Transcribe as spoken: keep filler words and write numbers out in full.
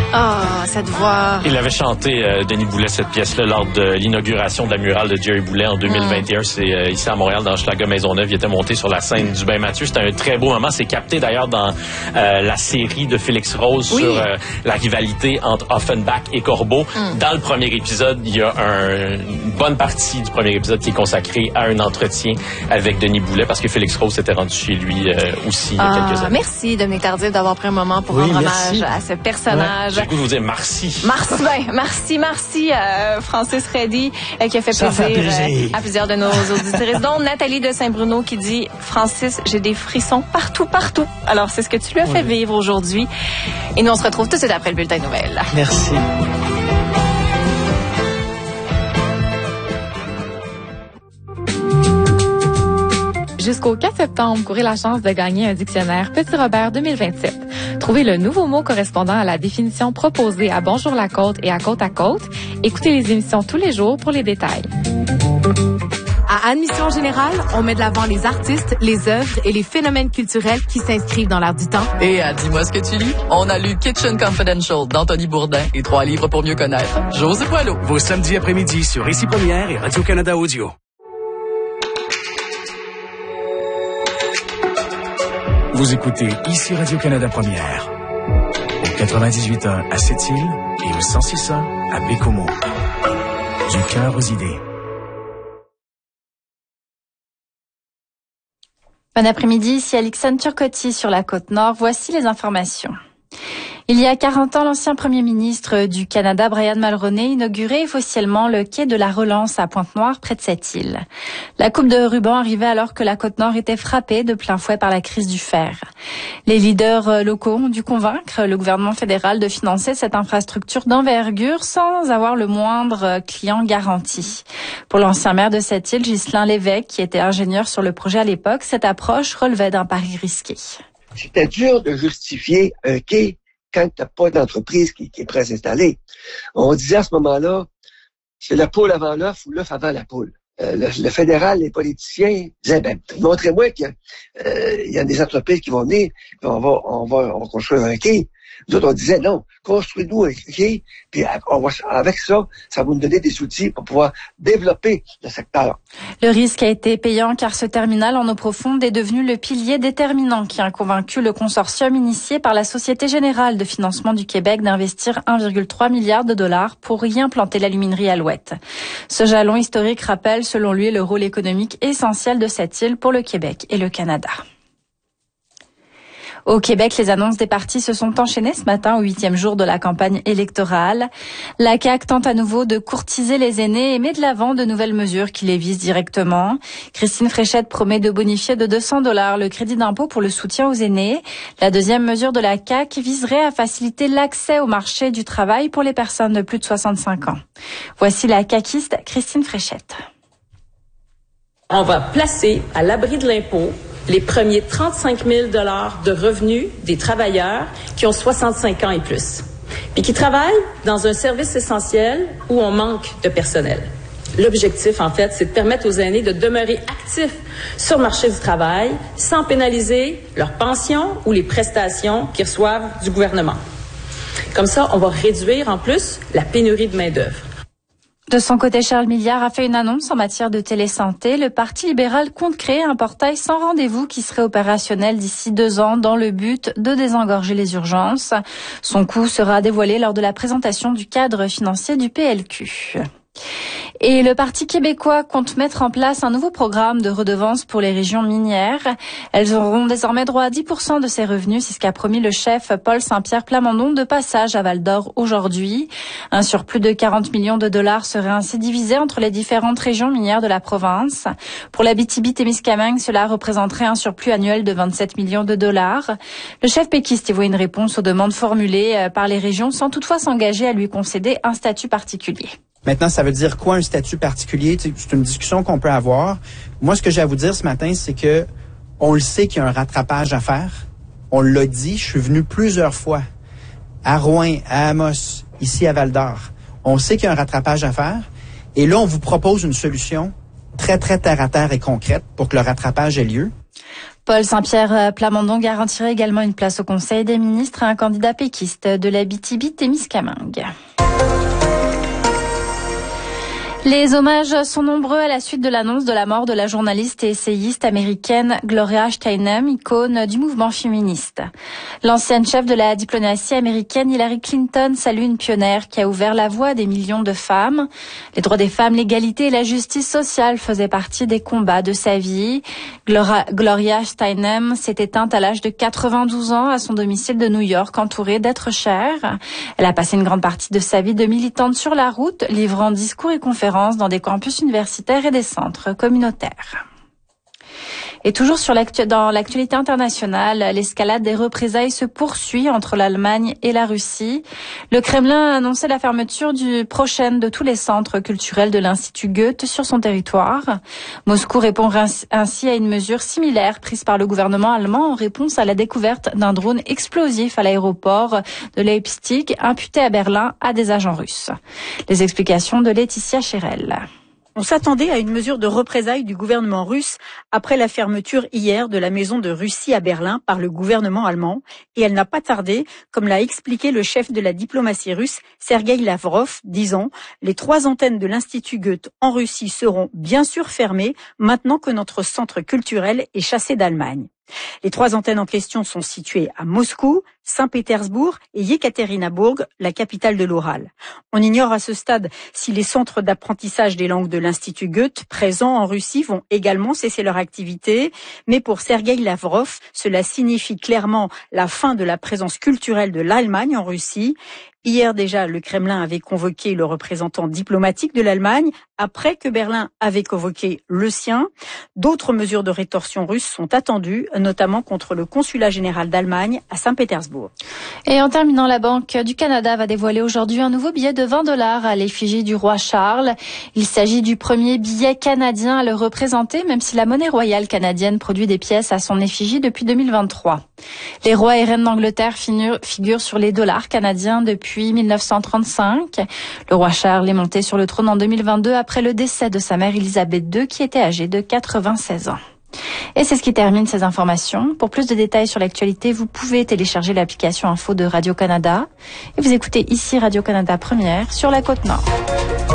Ah, cette voix. Il avait chanté, euh, Denis Boulet, cette pièce-là lors de l'inauguration de la murale de Jerry Boulet en deux mille vingt et un. Mm. C'est euh, ici à Montréal, dans Schlager Maisonneuve. Il était monté sur la scène du Bain Mathieu. C'était un très beau moment. C'est capté d'ailleurs dans euh, la série de Félix Rose oui. sur euh, la rivalité entre Offenbach et Corbeau. Mm. Dans le premier épisode, il y a un, une bonne partie du premier épisode qui est consacrée à un entretien avec Denis Boulet parce que Félix Rose s'était rendu chez lui euh, aussi il y a ah, quelques années. Merci, Dominique Tardif, d'avoir pris un moment pour oui, rendre merci. hommage à ce personnage. Ouais. J'ai le goût de vous dire merci. Merci, ben, merci, merci à Francis Reddy euh, qui a fait Ça plaisir, fait plaisir. Euh, à plusieurs de nos auditeurs, dont Nathalie de Saint-Bruno qui dit « Francis, j'ai des frissons partout, partout. » Alors, c'est ce que tu lui as fait oui. vivre aujourd'hui. Et nous, on se retrouve tout de suite après le bulletin de nouvelles. Merci. Jusqu'au quatre septembre, courez la chance de gagner un dictionnaire Petit Robert deux mille vingt-sept. Trouvez le nouveau mot correspondant à la définition proposée à Bonjour la Côte et à Côte à Côte. Écoutez les émissions tous les jours pour les détails. À Admission Générale, on met de l'avant les artistes, les œuvres et les phénomènes culturels qui s'inscrivent dans l'air du temps. Et à Dis-moi ce que tu lis, on a lu Kitchen Confidential d'Anthony Bourdin et trois livres pour mieux connaître José Boileau. Vos samedis après-midi sur Ici Première et Radio-Canada Audio. Vous écoutez Ici Radio-Canada Première, au quatre-vingt-dix-huit point un à Sept-Îles et au cent six point un à Bécomo. Du cœur aux idées. Bon après-midi, ici Alexandre Turcotti sur la Côte-Nord. Voici les informations. Il y a quarante ans, l'ancien premier ministre du Canada, Brian Mulroney, inaugurait officiellement le quai de la Relance à Pointe-Noire, près de Sept-Îles. La coupe de ruban arrivait alors que la Côte-Nord était frappée de plein fouet par la crise du fer. Les leaders locaux ont dû convaincre le gouvernement fédéral de financer cette infrastructure d'envergure sans avoir le moindre client garanti. Pour l'ancien maire de Sept-Îles, Ghislain Lévesque, qui était ingénieur sur le projet à l'époque, cette approche relevait d'un pari risqué. C'était dur de justifier un quai quand tu n'as pas d'entreprise qui, qui est prête à s'installer. On disait à ce moment-là, c'est la poule avant l'œuf ou l'œuf avant la poule. Euh, le, le fédéral, les politiciens disaient, ben, montrez-moi qu'il y a, euh, il y a des entreprises qui vont venir, puis on va, on va, on va construire un quai. Nous autres, on disait, non, construis-nous un quai, puis on va, avec ça, ça va nous donner des outils pour pouvoir développer le secteur. Le risque a été payant car ce terminal en eau profonde est devenu le pilier déterminant qui a convaincu le consortium initié par la Société Générale de Financement du Québec d'investir un virgule trois milliard de dollars pour y implanter l'aluminerie Alouette. Ce jalon historique rappelle, selon lui, le rôle économique essentiel de cette île pour le Québec et le Canada. Au Québec, les annonces des partis se sont enchaînées ce matin au huitième jour de la campagne électorale. La C A Q tente à nouveau de courtiser les aînés et met de l'avant de nouvelles mesures qui les visent directement. Christine Fréchette promet de bonifier de deux cents dollars le crédit d'impôt pour le soutien aux aînés. La deuxième mesure de la C A Q viserait à faciliter l'accès au marché du travail pour les personnes de plus de soixante-cinq ans. Voici la caquiste Christine Fréchette. On va placer à l'abri de l'impôt les premiers trente-cinq mille dollars de revenus des travailleurs qui ont soixante-cinq ans et plus, puis qui travaillent dans un service essentiel où on manque de personnel. L'objectif, en fait, c'est de permettre aux aînés de demeurer actifs sur le marché du travail sans pénaliser leurs pensions ou les prestations qu'ils reçoivent du gouvernement. Comme ça, on va réduire en plus la pénurie de main-d'œuvre. De son côté, Charles Milliard a fait une annonce en matière de télésanté. Le Parti libéral compte créer un portail sans rendez-vous qui serait opérationnel d'ici deux ans dans le but de désengorger les urgences. Son coût sera dévoilé lors de la présentation du cadre financier du P L Q. Et le Parti québécois compte mettre en place un nouveau programme de redevance pour les régions minières. Elles auront désormais droit à dix pour cent de ces revenus. C'est ce qu'a promis le chef Paul Saint-Pierre Plamondon de passage à Val-d'Or aujourd'hui. Un surplus de quarante millions de dollars serait ainsi divisé entre les différentes régions minières de la province. Pour l'Abitibi-Témiscamingue, cela représenterait un surplus annuel de vingt-sept millions de dollars. Le chef péquiste y voit une réponse aux demandes formulées par les régions sans toutefois s'engager à lui concéder un statut particulier. Maintenant, ça veut dire quoi un statut particulier? C'est une discussion qu'on peut avoir. Moi, ce que j'ai à vous dire ce matin, c'est que on le sait qu'il y a un rattrapage à faire. On l'a dit, je suis venu plusieurs fois à Rouen, à Amos, ici à Val-d'Or. On sait qu'il y a un rattrapage à faire. Et là, on vous propose une solution très, très terre-à-terre et concrète pour que le rattrapage ait lieu. Paul Saint-Pierre Plamondon garantirait également une place au Conseil des ministres à un candidat péquiste de l'Abitibi-Témiscamingue. Les hommages sont nombreux à la suite de l'annonce de la mort de la journaliste et essayiste américaine Gloria Steinem, icône du mouvement féministe. L'ancienne chef de la diplomatie américaine Hillary Clinton salue une pionnière qui a ouvert la voie à des millions de femmes. Les droits des femmes, l'égalité et la justice sociale faisaient partie des combats de sa vie. Gloria, Gloria Steinem s'est éteinte à l'âge de quatre-vingt-douze ans à son domicile de New York, entourée d'êtres chers. Elle a passé une grande partie de sa vie de militante sur la route, livrant discours et conférences dans des campus universitaires et des centres communautaires. Et toujours sur l'actu- dans l'actualité internationale, l'escalade des représailles se poursuit entre l'Allemagne et la Russie. Le Kremlin a annoncé la fermeture du prochaine de tous les centres culturels de l'Institut Goethe sur son territoire. Moscou répond ainsi à une mesure similaire prise par le gouvernement allemand en réponse à la découverte d'un drone explosif à l'aéroport de Leipzig imputé à Berlin à des agents russes. Les explications de Laetitia Chérel. On s'attendait à une mesure de représailles du gouvernement russe après la fermeture hier de la maison de Russie à Berlin par le gouvernement allemand, et elle n'a pas tardé, comme l'a expliqué le chef de la diplomatie russe, Sergueï Lavrov, disant « Les trois antennes de l'Institut Goethe en Russie seront bien sûr fermées maintenant que notre centre culturel est chassé d'Allemagne. » Les trois antennes en question sont situées à Moscou, Saint-Pétersbourg et Yekaterinbourg, la capitale de l'Oural. On ignore à ce stade si les centres d'apprentissage des langues de l'Institut Goethe présents en Russie vont également cesser leur activité, mais pour Sergueï Lavrov, cela signifie clairement la fin de la présence culturelle de l'Allemagne en Russie. Hier déjà, le Kremlin avait convoqué le représentant diplomatique de l'Allemagne, après que Berlin avait convoqué le sien. D'autres mesures de rétorsion russes sont attendues, notamment contre le consulat général d'Allemagne à Saint-Pétersbourg. Et en terminant, la Banque du Canada va dévoiler aujourd'hui un nouveau billet de vingt dollars à l'effigie du roi Charles. Il s'agit du premier billet canadien à le représenter, même si la monnaie royale canadienne produit des pièces à son effigie depuis deux mille vingt-trois. Les rois et reines d'Angleterre figurent sur les dollars canadiens depuis mille neuf cent trente-cinq. Le roi Charles est monté sur le trône en deux mille vingt-deux après le décès de sa mère Elisabeth deux qui était âgée de quatre-vingt-seize ans. Et c'est ce qui termine ces informations. Pour plus de détails sur l'actualité, vous pouvez télécharger l'application Info de Radio-Canada. Et vous écoutez ici Radio-Canada Première sur la Côte-Nord.